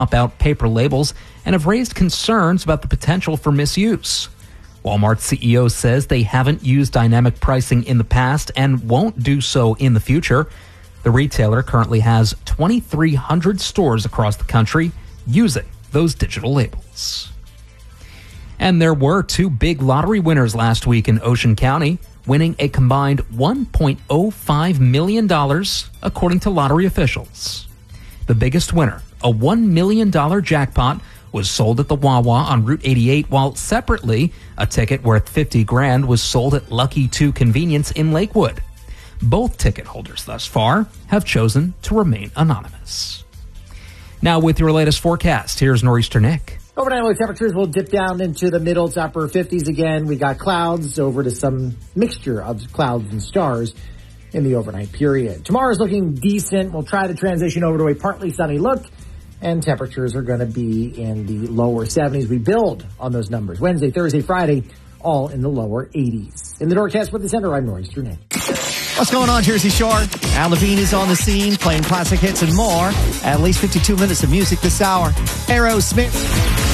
out paper labels and have raised concerns about the potential for misuse. Walmart's CEO says they haven't used dynamic pricing in the past and won't do so in the future. The retailer currently has 2,300 stores across the country using those digital labels. And there were 2 big lottery winners last week in Ocean County, winning a combined $1.05 million, according to lottery officials. The biggest winner, a $1 million jackpot, was sold at the Wawa on Route 88, while separately, a ticket worth $50,000 was sold at Lucky 2 Convenience in Lakewood. Both ticket holders thus far have chosen to remain anonymous. Now with your latest forecast, here's Nor'easter Nick. Overnight low temperatures will dip down into the middle to upper 50s again. We got clouds over to some mixture of clouds and stars in the overnight period. Tomorrow's looking decent. We'll try to transition over to a partly sunny look, and temperatures are going to be in the lower 70s. We build on those numbers. Wednesday, Thursday, Friday, all in the lower 80s. In the Norcast with the Center, I'm Nor'easter Nick. What's going on, Jersey Shore? Al Levine is on the scene, playing classic hits and more. At least 52 minutes of music this hour. Aerosmith.